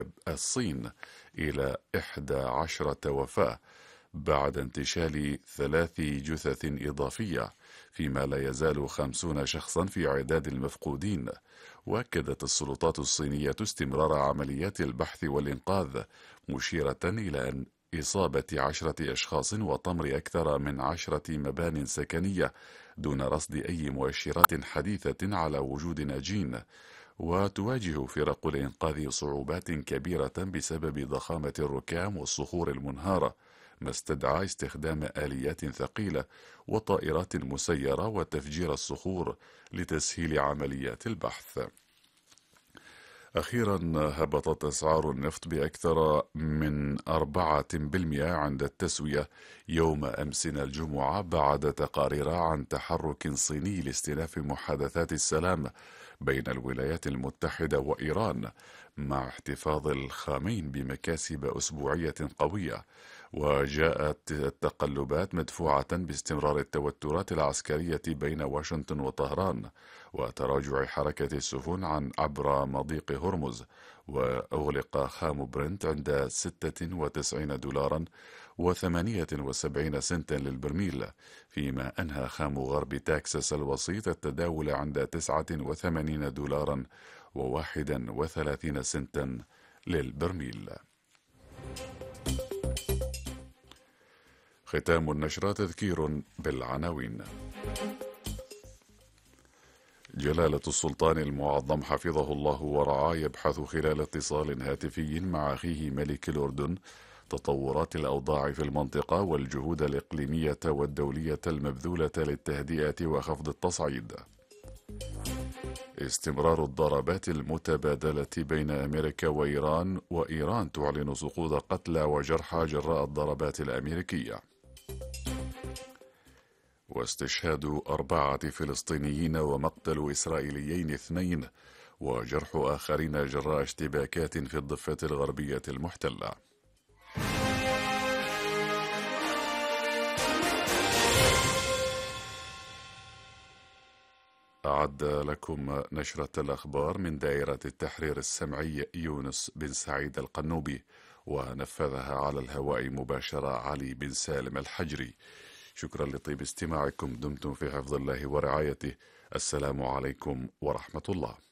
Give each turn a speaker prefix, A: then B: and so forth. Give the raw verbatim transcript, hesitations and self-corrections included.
A: الصين إلى إحدى عشرة وفاة بعد انتشال ثلاث جثث إضافية، فيما لا يزال خمسون شخصا في عداد المفقودين. وأكدت السلطات الصينية استمرار عمليات البحث والإنقاذ، مشيرة إلى أن إصابة عشرة أشخاص وطمر أكثر من عشرة مبان سكنية دون رصد أي مؤشرات حديثة على وجود ناجين. وتواجه فرق الإنقاذ صعوبات كبيرة بسبب ضخامة الركام والصخور المنهارة، ما استدعى استخدام آليات ثقيلة وطائرات مسيرة وتفجير الصخور لتسهيل عمليات البحث. أخيرا، هبطت أسعار النفط بأكثر من أربعة بالمئة عند التسوية يوم أمس الجمعة بعد تقارير عن تحرك صيني لاستئناف محادثات السلام بين الولايات المتحدة وإيران، مع احتفاظ الخامين بمكاسب أسبوعية قوية. وجاءت التقلبات مدفوعة باستمرار التوترات العسكرية بين واشنطن وطهران وتراجع حركة السفن عن عبر مضيق هرمز. وأغلق خام برنت عند ستة وتسعين دولارا وثمانية وسبعين سنتا للبرميل، فيما أنهى خام غرب تكساس الوسيط التداول عند تسعة وثمانين دولارا وواحدا وثلاثين سنتا للبرميل. ختام النشرة تذكير بالعناوين. جلالة السلطان المعظم حفظه الله ورعاه يبحث خلال اتصال هاتفي مع أخيه ملك الأردن تطورات الأوضاع في المنطقة والجهود الإقليمية والدولية المبذولة للتهدئة وخفض التصعيد. استمرار الضربات المتبادلة بين أمريكا وإيران، وإيران تعلن سقوط قتلى وجرحى جراء الضربات الأمريكية. واستشهاد أربعة فلسطينيين ومقتل إسرائيليين اثنين وجرح آخرين جراء اشتباكات في الضفة الغربية المحتلة. أعد لكم نشرة الأخبار من دائرة التحرير السمعي يونس بن سعيد القنوبي، ونفذها على الهواء مباشرة علي بن سالم الحجري. شكرا لطيب استماعكم، دمتم في حفظ الله ورعايته. السلام عليكم ورحمة الله.